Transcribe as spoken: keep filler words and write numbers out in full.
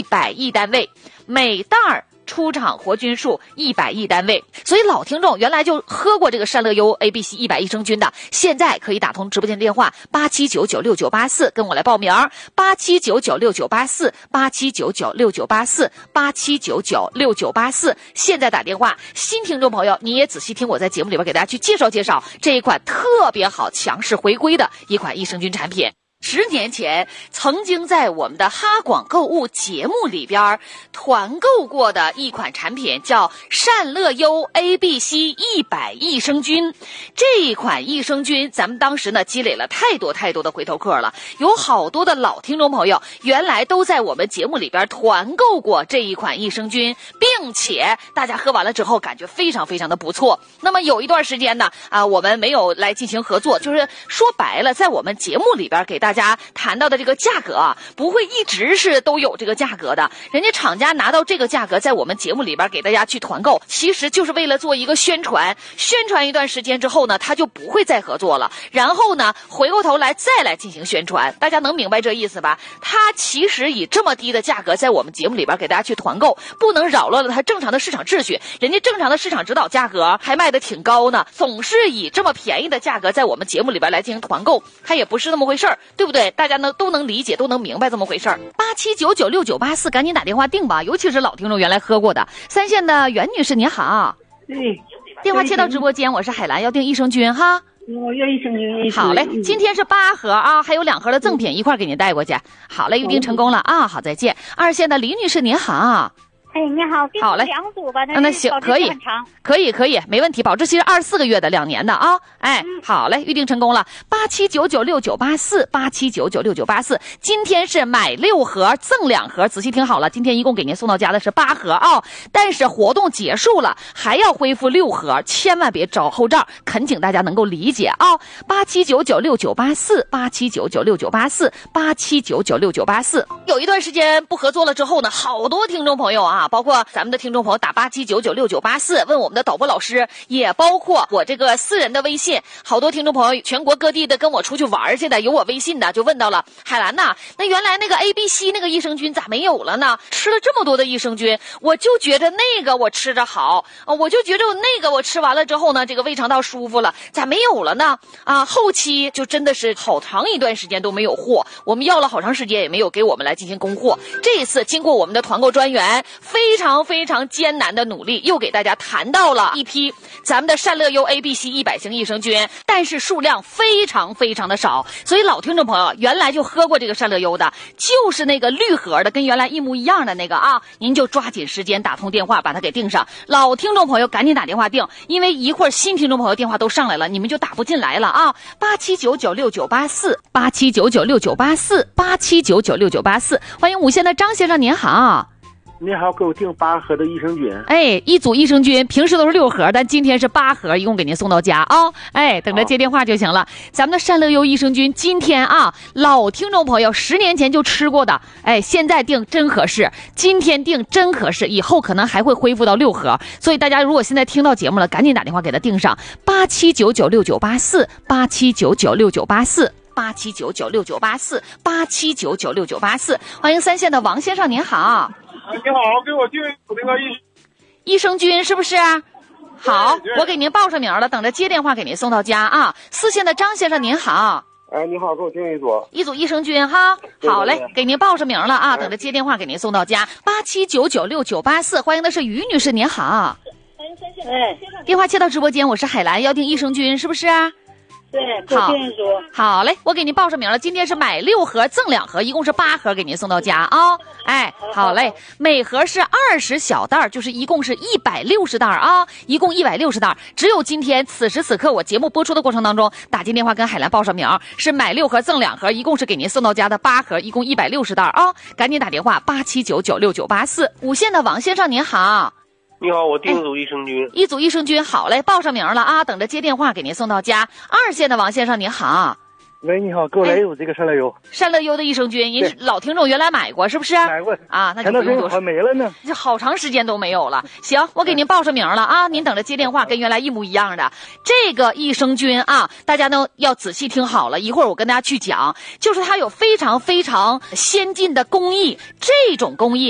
一百亿单位，每袋儿出厂活菌数一百亿单位。所以老听众原来就喝过这个善乐优 A B C 一百益生菌的，现在可以打通直播间电话八七九九六九八四跟我来报名，八七九九六九八四，八七九九六九八四，八七九九六九八四。现在打电话，新听众朋友你也仔细听我在节目里边给大家去介绍介绍这一款特别好强势回归的一款益生菌产品。十年前曾经在我们的哈广购物节目里边团购过的一款产品叫善乐优 A B C 一百益生菌。这一款益生菌咱们当时呢积累了太多太多的回头客了，有好多的老听众朋友原来都在我们节目里边团购过这一款益生菌，并且大家喝完了之后感觉非常非常的不错。那么有一段时间呢啊，我们没有来进行合作，就是说白了在我们节目里边给大家大家谈到的这个价格啊，不会一直是都有这个价格的。人家厂家拿到这个价格，在我们节目里边给大家去团购，其实就是为了做一个宣传。宣传一段时间之后呢，他就不会再合作了。然后呢，回过头来再来进行宣传。大家能明白这意思吧？他其实以这么低的价格在我们节目里边给大家去团购，不能扰乱了他正常的市场秩序。人家正常的市场指导价格还卖得挺高呢，总是以这么便宜的价格在我们节目里边来进行团购，他也不是那么回事儿。对不对？大家呢都能理解，都能明白这么回事儿。八七九九六九八四，赶紧打电话订吧。尤其是老听众原来喝过的。三线的袁女士您好， 对， 电话切到直播间，我是海兰，要订益生菌哈。 我要益生菌。 好嘞，今天是八盒啊，还有两盒的赠品一块给您带过去。好嘞，预定成功了啊，好，再见。二线的李女士您好。 哎，你好， 好嘞， 两组吧， 那那行，可以，可以，可以，没问题，保质期是二十四个月的，两年的啊，哎，嗯、好嘞，预定成功了，八七九九六九八四，八七九九六九八四，今天是买六盒赠两盒，仔细听好了，今天一共给您送到家的是八盒啊、哦，但是活动结束了，还要恢复六盒，千万别找后账，恳请大家能够理解啊、哦，八七九九六九八四，八七九九六九八四，八七九九六九八四，有一段时间不合作了之后呢，好多听众朋友啊。包括咱们的听众朋友打八七九九六九八四问我们的导播老师，也包括我这个私人的微信，好多听众朋友全国各地的跟我出去玩去的，有我微信的就问到了，海兰呐，那原来那个 A B C 那个益生菌咋没有了呢？吃了这么多的益生菌，我就觉得那个我吃着好，我就觉得那个我吃完了之后呢，这个胃肠道舒服了，咋没有了呢？啊，后期就真的是好长一段时间都没有货，我们要了好长时间也没有给我们来进行供货。这一次经过我们的团购专员非常非常艰难的努力，又给大家谈到了一批咱们的善乐优 A B C 一百型益生菌，但是数量非常非常的少，所以老听众朋友原来就喝过这个善乐优的，就是那个绿盒的，跟原来一模一样的那个啊，您就抓紧时间打通电话把它给订上。老听众朋友赶紧打电话订，因为一会儿新听众朋友电话都上来了，你们就打不进来了啊！八七九九六九八四，八七九九六九八四，八七九九六九八四，欢迎五线的张先生您好。 你好，给我订八盒的益生菌。 哎，一组益生菌，平时都是六盒，但今天是八盒，一共给您送到家啊、哦！哎，等着接电话就行了。咱们的善乐优益生菌，今天啊，老听众朋友十年前就吃过的，哎，现在订真合适，今天订真合适，以后可能还会恢复到六盒，所以大家如果现在听到节目了，赶紧打电话给他订上，八七九九六九八四，八七九九六九八四。八七九九六九八四，八七九九六九八四，欢迎三线的王先生您好。 你好，给我订那个益益生菌是不是？好，我给您报上名了，等着接电话给您送到家啊。四线的张先生您好。 哎，你好，给我订一组一组益生菌哈。好嘞，给您报上名了啊，等着接电话给您送到家。八七九九六九八四，欢迎的是于女士您好。 欢迎三线的电话切到直播间，我是海兰，要订益生菌是不是？ 对， 好，好嘞，我给您报上名了。今天是买六盒赠两盒，一共是八盒给您送到家啊、哦。哎，好嘞，每盒是二十小袋，就是一共是一百六十袋啊，一共一百六十袋。只有今天此时此刻我节目播出的过程当中，打进电话跟海兰报上名，是买六盒赠两盒，一共是给您送到家的八盒，一共一百六十袋啊。赶紧打电话八七九九六九八四。五线的王先生您好。 你好，我订一组益生菌、 哎、一组益生菌，好嘞，报上名了啊，等着接电话给您送到家。二线的王先生您好。 喂，你好，给我来一组这个善乐优。 善乐优的益生菌，您老听众原来买过是不是？ 买过啊，那就不用多说。 没了呢， 这好长时间都没有了。行，我给您报上名了啊，您等着接电话，跟原来一模一样的。这个益生菌啊，大家呢要仔细听好了，一会儿我跟大家去讲，就是它有非常非常先进的工艺，这种工艺